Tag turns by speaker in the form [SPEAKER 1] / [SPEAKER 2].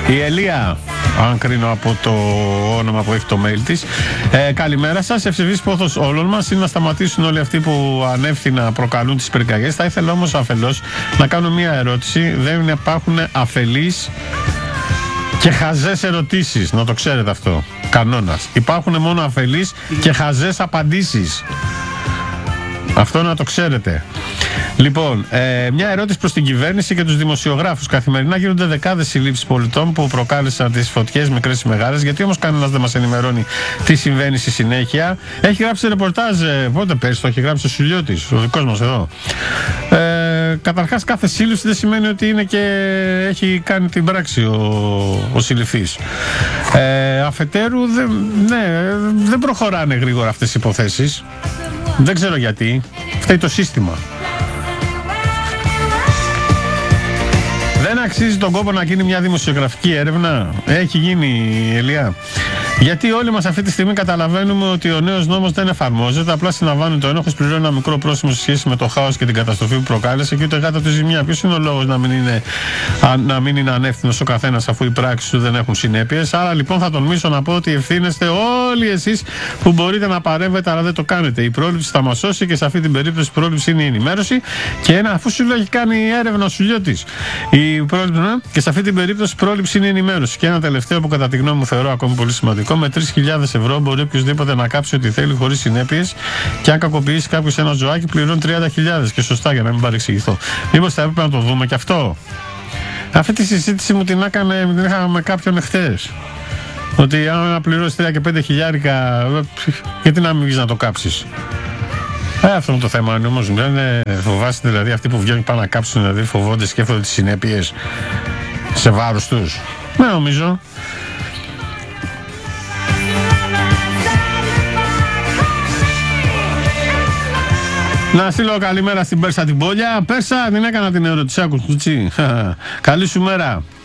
[SPEAKER 1] Η Ελία, αν κρίνω από το όνομα που έχει το mail της. Καλημέρα σας. Ευσεβής πόθος όλων μας είναι να σταματήσουν όλοι αυτοί που ανεύθυνα προκαλούν τις πυρκαγιές. Θα ήθελα όμως αφελώς να κάνω μία ερώτηση. Δεν υπάρχουν αφελείς και χαζές ερωτήσεις, να το ξέρετε αυτό. Κανόνας. Υπάρχουν μόνο αφελείς και χαζές απαντήσεις. Αυτό να το ξέρετε. Λοιπόν, μια ερώτηση προς την κυβέρνηση και τους δημοσιογράφους. Καθημερινά γίνονται δεκάδες συλλήψεις πολιτών που προκάλεσαν τις φωτιές, μικρές ή μεγάλες. Γιατί όμως κανένας δεν μας ενημερώνει τι συμβαίνει στη συνέχεια? Έχει γράψει ρεπορτάζ, πότε πέρσι το έχει γράψει ο Σουλιώτης, ο δικός μας εδώ. Καταρχάς, κάθε σύλληψη δεν σημαίνει ότι είναι και έχει κάνει την πράξη ο συλληφής. Αφετέρου, δεν προχωράνε γρήγορα αυτές οι υποθέσεις. Δεν ξέρω γιατί. Φταίει το σύστημα. Δεν αξίζει τον κόπο να γίνει μια δημοσιογραφική έρευνα? Έχει γίνει, Ελιά. Γιατί όλοι μας αυτή τη στιγμή καταλαβαίνουμε ότι ο νέος νόμος δεν εφαρμόζεται. Απλά συλλαμβάνει το ένοχος, πληρώνει ένα μικρό πρόστιμο σε σχέση με το χάος και την καταστροφή που προκάλεσε και ούτε γάτα του ζημιά. Ποιος είναι ο λόγος να μην είναι ανεύθυνος ο καθένας, αφού οι πράξεις του δεν έχουν συνέπειες? Άρα λοιπόν θα τολμήσω να πω ότι ευθύνεστε όλοι εσείς που μπορείτε να παρέμβετε, αλλά δεν το κάνετε. Η πρόληψη θα μας σώσει και σε αυτή την περίπτωση η πρόληψη είναι η ενημέρωση. Και αφού σου έχει κάνει έρευνα ο Σουλιώτης, και σε αυτή την περίπτωση η πρόληψη είναι η ενημέρωση. Και ένα τελευταίο που κατά τη γνώμη μου θεωρώ ακόμη πολύ σημαντικό. Με 3.000 ευρώ μπορεί οποιοδήποτε να κάψει ό,τι θέλει χωρίς συνέπειες, και αν κακοποιήσει κάποιος ένα ζωάκι πληρώνει 30.000. Και σωστά, για να μην παρεξηγηθώ. Μήπως θα έπρεπε να το δούμε και αυτό? Αυτή τη συζήτηση μου την είχαμε με κάποιον εχθές. Ότι αν πληρώσει 3 και 5 χιλιάρικα, γιατί να μην βγεις να το κάψεις? Αυτό είναι το θέμα. Όμως δεν φοβάστε, δηλαδή αυτοί που βγαίνουν πάνε να κάψουν, δηλαδή φοβόνται, σκέφτονται τις συνέπειες σε βάρος τους? Ναι, νομίζω. Να στείλω καλημέρα στην Πέρσα την Πόλια. Πέρσα, την έκανα την ερώτηση, άκουσες, καλή σου μέρα.